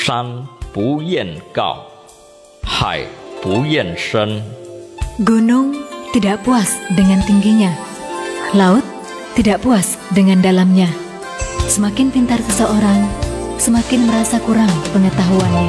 山不厌高，海不厌深。 Gunung tidak puas dengan tingginya, laut tidak puas dengan dalamnya. Semakin pintar seseorang, semakin merasa kurang pengetahuannya.